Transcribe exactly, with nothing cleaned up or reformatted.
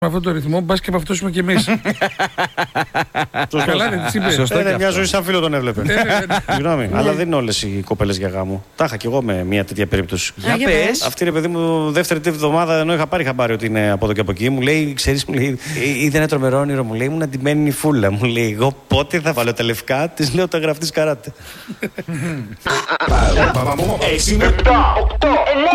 Με αυτόν τον ρυθμό, μπας και βαφτώσουμε κι εμείς. Καλά, δεν της είπε. Σωστό. Είναι μια ζωή σαν φίλο τον έβλεπε. Συγγνώμη, αλλά δεν είναι όλες οι κοπέλες για γάμο. Τα είχα κι εγώ με μια τέτοια περίπτωση. Για πες. Αυτή ρε παιδί μου, δεύτερη τρίτη εβδομάδα, ενώ είχα πάρει χαμπάρι ότι είναι από εδώ και από εκεί, μου λέει, ξέρεις, μου λέει, είδε ένα τρομερό όνειρο, μου λέει, ήμουν αντιμένη η φούλα. Μου λέει, εγώ πότε θα βάλω τα λευκά, της λέω τα γραφτής καράτε. έξι, επτά, οκτώ,